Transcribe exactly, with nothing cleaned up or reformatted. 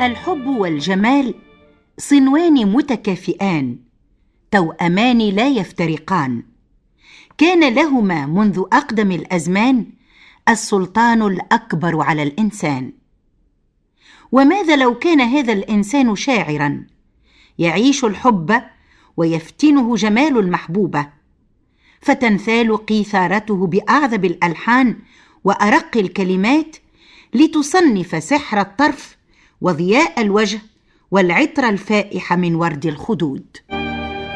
الحب والجمال صنوان متكافئان، توأمان لا يفترقان، كان لهما منذ أقدم الأزمان السلطان الأكبر على الإنسان. وماذا لو كان هذا الإنسان شاعراً يعيش الحب ويفتنه جمال المحبوبة، فتنثال قيثارته بأعذب الألحان وأرق الكلمات لتصنف سحر الطرف وضياء الوجه والعطر الفائح من ورد الخدود.